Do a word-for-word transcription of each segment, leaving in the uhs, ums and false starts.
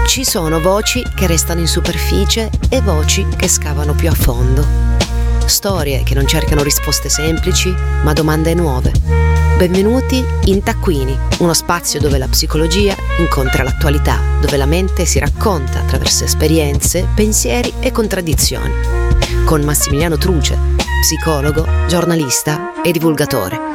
Ci sono voci che restano in superficie e voci che scavano più a fondo. Storie che non cercano risposte semplici, ma domande nuove. Benvenuti in Taccuini, uno spazio dove la psicologia incontra l'attualità, dove la mente si racconta attraverso esperienze, pensieri e contraddizioni. Con Massimiliano Truce, psicologo, giornalista e divulgatore.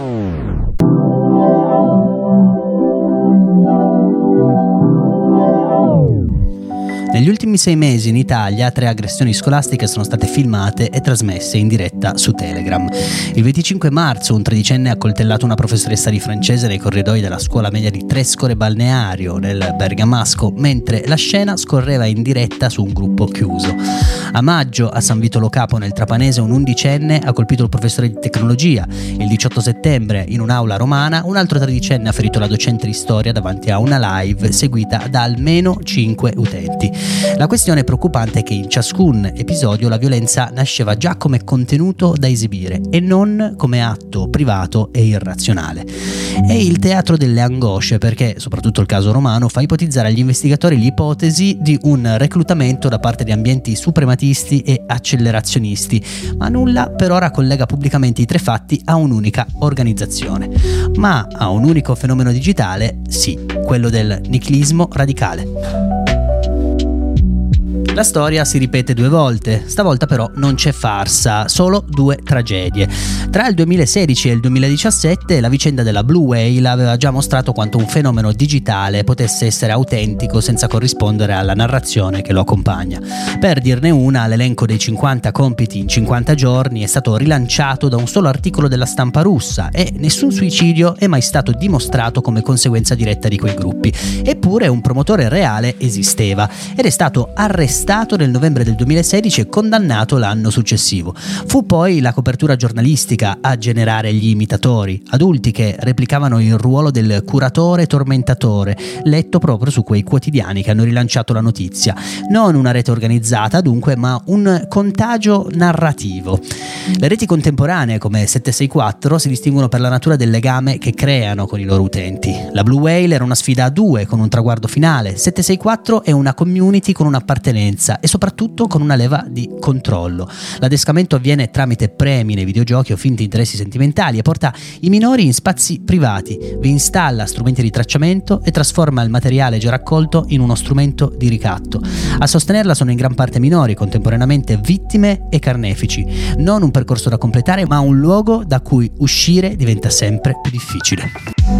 Negli ultimi sei mesi in Italia tre aggressioni scolastiche sono state filmate e trasmesse in diretta su Telegram. Il venticinque marzo un tredicenne ha accoltellato una professoressa di francese nei corridoi della scuola media di Trescore Balneario nel Bergamasco, mentre la scena scorreva in diretta su un gruppo chiuso. A maggio a San Vito Lo Capo nel Trapanese un undicenne ha colpito il professore di tecnologia. Il diciotto settembre in un'aula romana un altro tredicenne ha ferito la docente di storia davanti a una live seguita da almeno cinque utenti. La questione preoccupante è che in ciascun episodio la violenza nasceva già come contenuto da esibire e non come atto privato e irrazionale. È il teatro delle angosce perché, soprattutto il caso romano, fa ipotizzare agli investigatori l'ipotesi di un reclutamento da parte di ambienti suprematisti e accelerazionisti, ma nulla per ora collega pubblicamente i tre fatti a un'unica organizzazione. Ma a un unico fenomeno digitale, sì, quello del nichilismo radicale. La storia si ripete due volte, stavolta però non c'è farsa, solo due tragedie. Tra il duemilasedici e il duemiladiciassette la vicenda della Blue Whale aveva già mostrato quanto un fenomeno digitale potesse essere autentico senza corrispondere alla narrazione che lo accompagna. Per dirne una, l'elenco dei cinquanta compiti in cinquanta giorni è stato rilanciato da un solo articolo della stampa russa e nessun suicidio è mai stato dimostrato come conseguenza diretta di quei gruppi. Eppure un promotore reale esisteva ed è stato arrestato nel novembre del duemilasedici e condannato l'anno successivo. Fu poi la copertura giornalistica a generare gli imitatori, adulti che replicavano il ruolo del curatore tormentatore, letto proprio su quei quotidiani che hanno rilanciato la notizia. Non una rete organizzata dunque, ma un contagio narrativo. Le reti contemporanee come sette sei quattro si distinguono per la natura del legame che creano con i loro utenti. La Blue Whale era una sfida a due con un traguardo finale, sette sei quattro è una community con un'appartenenza e soprattutto con una leva di controllo. L'adescamento avviene tramite premi nei videogiochi o finti interessi sentimentali e porta i minori in spazi privati, vi installa strumenti di tracciamento e trasforma il materiale già raccolto in uno strumento di ricatto. A sostenerla sono in gran parte minori, contemporaneamente vittime e carnefici. Non un percorso da completare, ma un luogo da cui uscire diventa sempre più difficile.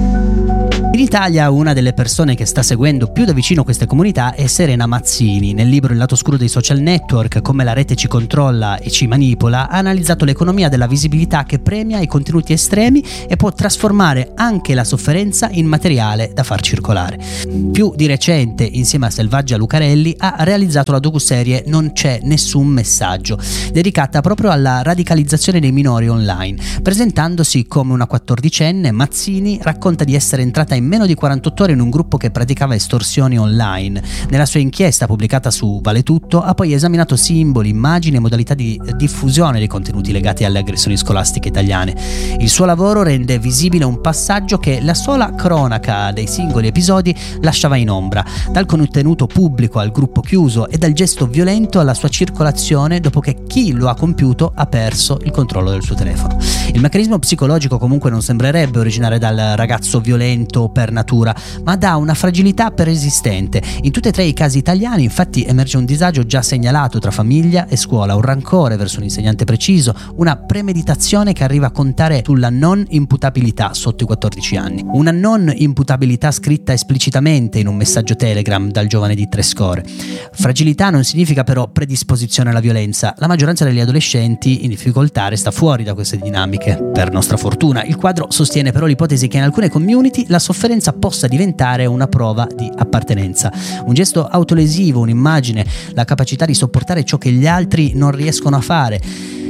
In Italia una delle persone che sta seguendo più da vicino queste comunità è Serena Mazzini. Nel libro Il lato oscuro dei social network, come la rete ci controlla e ci manipola, ha analizzato l'economia della visibilità che premia i contenuti estremi e può trasformare anche la sofferenza in materiale da far circolare. Più di recente, insieme a Selvaggia Lucarelli, ha realizzato la docuserie Non c'è nessun messaggio, dedicata proprio alla radicalizzazione dei minori online. Presentandosi come una quattordicenne, Mazzini racconta di essere entrata in meno di quarantotto ore in un gruppo che praticava estorsioni online. Nella sua inchiesta pubblicata su Vale Tutto ha poi esaminato simboli, immagini e modalità di diffusione dei contenuti legati alle aggressioni scolastiche italiane. Il suo lavoro rende visibile un passaggio che la sola cronaca dei singoli episodi lasciava in ombra, dal contenuto pubblico al gruppo chiuso e dal gesto violento alla sua circolazione dopo che chi lo ha compiuto ha perso il controllo del suo telefono. Il meccanismo psicologico comunque non sembrerebbe originare dal ragazzo violento per natura, ma da una fragilità persistente. In tutti e tre i casi italiani infatti emerge un disagio già segnalato tra famiglia e scuola, un rancore verso un insegnante preciso, una premeditazione che arriva a contare sulla non imputabilità sotto i quattordici anni. Una non imputabilità scritta esplicitamente in un messaggio Telegram dal giovane di Trescore. Fragilità non significa però predisposizione alla violenza. La maggioranza degli adolescenti in difficoltà resta fuori da queste dinamiche, per nostra fortuna. Il quadro sostiene però l'ipotesi che in alcune community la sofferenza possa diventare una prova di appartenenza. Un gesto autolesivo, un'immagine, la capacità di sopportare ciò che gli altri non riescono a fare.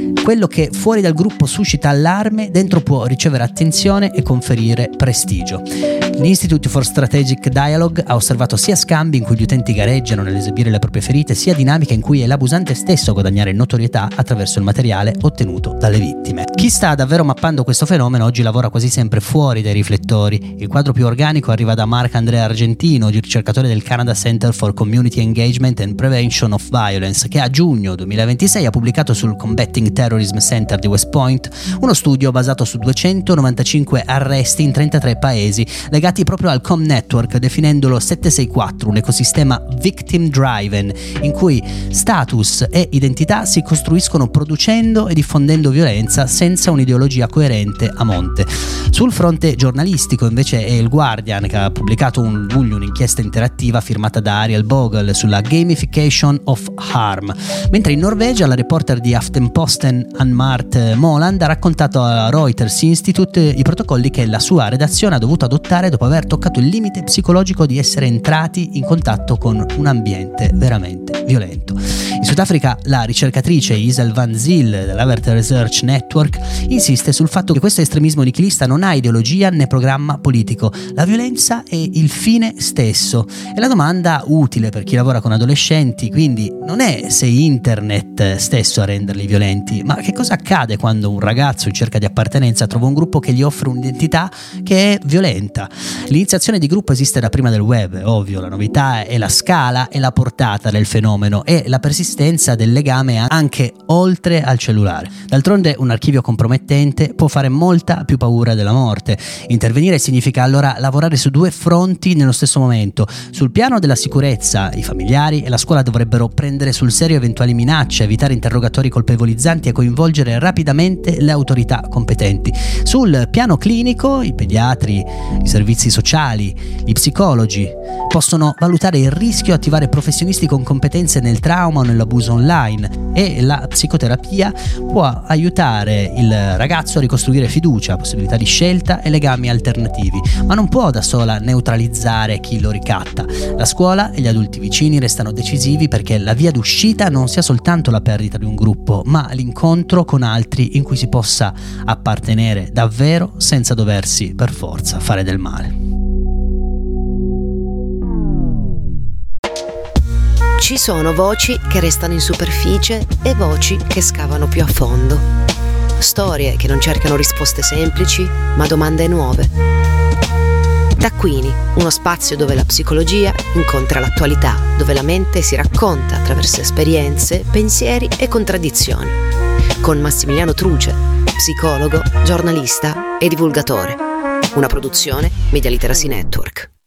Quello che fuori dal gruppo suscita allarme, dentro può ricevere attenzione e conferire prestigio. L'Institute for Strategic Dialogue ha osservato sia scambi in cui gli utenti gareggiano nell'esibire le proprie ferite, sia dinamiche in cui è l'abusante stesso a guadagnare notorietà attraverso il materiale ottenuto dalle vittime. Chi sta davvero mappando questo fenomeno oggi lavora quasi sempre fuori dai riflettori. Il quadro più organico arriva da Marc André Argentino, ricercatore del Canada Center for Community Engagement and Prevention of Violence, che a giugno duemilaventisei ha pubblicato sul Combating Terrorism Center di West Point uno studio basato su duecentonovantacinque arresti in trentatré paesi, legati proprio al Com Network, definendolo settecentosessantaquattro, un ecosistema victim driven, in cui status e identità si costruiscono producendo e diffondendo violenza senza un'ideologia coerente a monte. Sul fronte giornalistico invece è il Guardian che ha pubblicato un luglio un'inchiesta interattiva firmata da Ariel Bogle sulla gamification of harm, mentre in Norvegia la reporter di Aftenposten Ann-Mart Moland ha raccontato a Reuters Institute i protocolli che la sua redazione ha dovuto adottare dopo aver toccato il limite psicologico di essere entrati in contatto con un ambiente veramente violento. In Sudafrica la ricercatrice Isel van Zyl dell'Avert Research Network insiste sul fatto che questo estremismo nichilista non ha ideologia né programma politico. La violenza è il fine stesso. E la domanda utile per chi lavora con adolescenti quindi non è se internet stesso a renderli violenti, ma che cosa accade quando un ragazzo in cerca di appartenenza trova un gruppo che gli offre un'identità che è violenta. L'iniziazione di gruppo esiste da prima del web, è ovvio, la novità è la scala e la portata del fenomeno e la persistenza del legame anche oltre al cellulare. D'altronde un archivio compromettente può fare molta più paura della morte. Intervenire significa allora lavorare su due fronti nello stesso momento. Sul piano della sicurezza, i familiari e la scuola dovrebbero prendere sul serio eventuali minacce, evitare interrogatori colpevolizzanti e coinvolgere rapidamente le autorità competenti. Sul piano clinico, i pediatri, i servizi sociali, i psicologi possono valutare il rischio, attivare professionisti con competenze nel trauma o nell'abuso online, e la psicoterapia può aiutare il ragazzo a ricostruire fiducia, possibilità di scelta e legami alternativi, ma non può da sola neutralizzare chi lo ricatta. La scuola e gli adulti vicini restano decisivi perché la via d'uscita non sia soltanto la perdita di un gruppo, ma l'incontro con altri in cui si possa appartenere davvero senza doversi per forza fare del male. Ci sono voci che restano in superficie e voci che scavano più a fondo. Storie che non cercano risposte semplici, ma domande nuove. Taccuini, uno spazio dove la psicologia incontra l'attualità, dove la mente si racconta attraverso esperienze, pensieri e contraddizioni. Con Massimiliano Truce, psicologo, giornalista e divulgatore. Una produzione Media Literacy Network.